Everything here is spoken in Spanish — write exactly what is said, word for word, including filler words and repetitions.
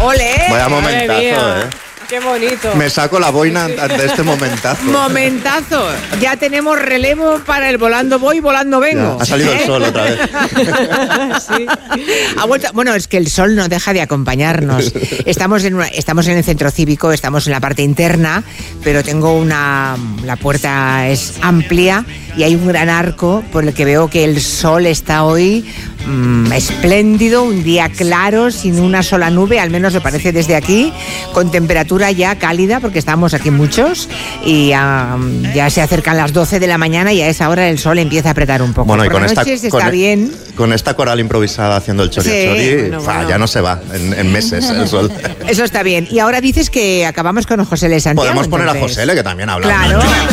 ¡Ole! Vaya momentazo, ¿eh? ¡Qué bonito! Me saco la boina ante este momentazo. ¡Momentazo! Ya tenemos relevo para el volando voy, volando vengo. Ya, ha salido ¿Eh? el sol otra vez. Sí. Ha vuelto, bueno, es que el sol no deja de acompañarnos. Estamos en, una, estamos en el centro cívico, estamos en la parte interna, pero tengo una... La puerta es amplia y hay un gran arco por el que veo que el sol está hoy mmm, espléndido, un día claro, sin una sola nube, al menos me parece desde aquí, con temperatura ya cálida, porque estamos aquí muchos, y um, ya se acercan las doce de la mañana y a esa hora el sol empieza a apretar un poco. Bueno, y por con esta, noches con, está bien. Con esta coral improvisada haciendo el chori Sí, chori, bueno, fa, bueno. ya no se va en, en meses el sol. Eso está bien. Y ahora dices que acabamos con José L. Santiago. Podemos poner entonces. a José L, que también habla. Claro.